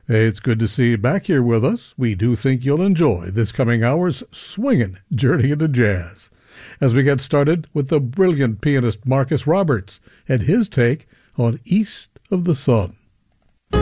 Hey, it's good to see you back here with us. We do think you'll enjoy this coming hour's swinging journey into jazz as we get started with the brilliant pianist Marcus Roberts and his take on East of the Sun.